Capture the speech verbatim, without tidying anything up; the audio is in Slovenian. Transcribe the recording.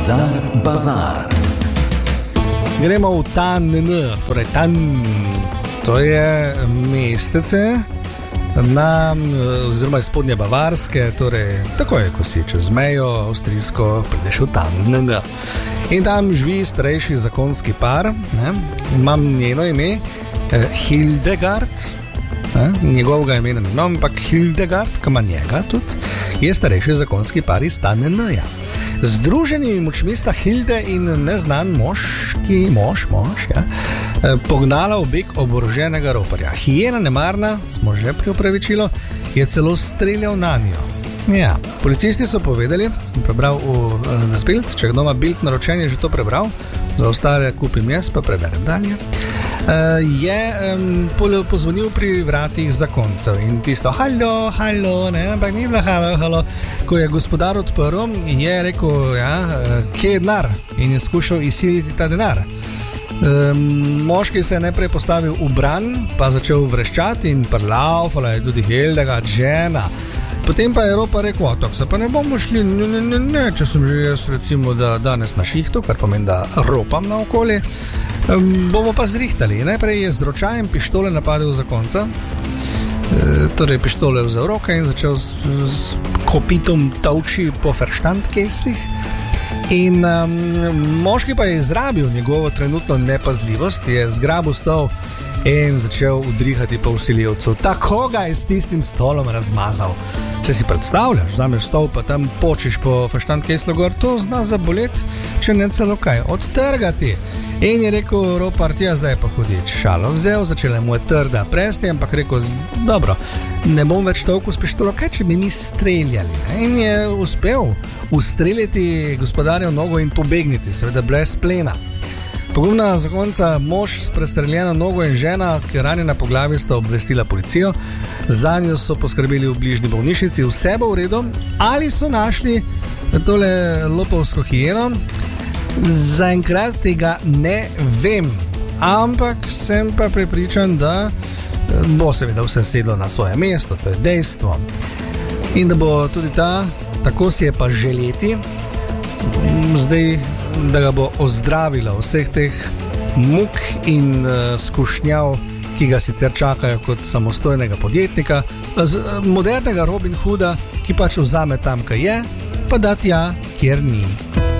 Bizar Bazar. Gremo v Tann, torej Tann, to je mestece na, oziroma iz spodnje Bavarske, torej tako je, ko si čez mejo avstrijsko prideš v Tann. In tam živi starejši zakonski par, ne? Imam njeno ime, Hildegard, ne? Njegovega imena ne imam, ampak Hildegard, ki ima njega tudi, je starejši zakonski par iz Tann-ja. Združenimi močmi sta Hilde in neznan moški, mož, mož, ja, pognala v beg oboroženega roparja. Hijena nemarna, smo že pri opravičilu, je celo streljal na njo. Ja, policisti so povedali, sem prebral v nas Bild, če kdo ima Bild naročen, je že to prebral, za ostale kupim jaz, pa preberem dalje. Uh, je um, pozvonil pri vratih zakoncev in tisto halo, halo, ne, ampak ni bilo halo, halo. Ko je gospodar odprl, je rekel, ja, kje je denar, in je skušal izsiliti ta denar. Um, moški se je najprej postavil v bran, pa začel vreščati in prlaufala je tudi Hildegard, žena. Potem pa je ropar rekel, otok se pa ne bomo šli, ne, ne, ne, ne, če sem že jaz recimo da danes na šihtu, kar pomeni, da ropam na okolje, um, bomo pa zrihtali. Najprej je z ročajem pištole napadel zakonca, e, torej pištole vzel roke in začel z, z kopitom tavči po verstandkeslih. In um, moški pa je izrabil njegovo trenutno nepazljivost, je zgrabil stol in začel udrihati po vsiljivcu. Tako ga je s tistim stolom razmazal. Če si predstavljaš, vzameš stol pa tam počiš po verstandkeslu gor, to zna zaboleti, če ne celo kaj odtrgati. In je rekel ropar, tja zdaj pa hudič. Šalo vzel, začela mu je trda presti, ampak rekel, dobro, ne bom več tolku s pištolo, kaj če bi mi streljali. In je uspel ustreljati gospodarjev nogo in pobegniti, seveda brez plena. Pogumna zakonca, mož s prestreljeno nogo in žena, ki je ranjena po glavi, sta obvestila policijo. Zanjo so poskrbeli v bližnji bolnišnici, vse bo v redu. Ali so našli tole lopovsko hijeno? Zaenkrat tega ne vem, ampak sem pa prepričan, da bo seveda vse sedlo na svoje mesto, to je dejstvo. In da bo tudi ta, tako si je pa želeti, zdaj, da ga bo ozdravila vseh teh muk in uh, skušnjav, ki ga sicer čakajo kot samostojnega podjetnika, z, uh, modernega Robin Hooda, ki pač vzame tam, kaj je, pa da tja, kjer ni.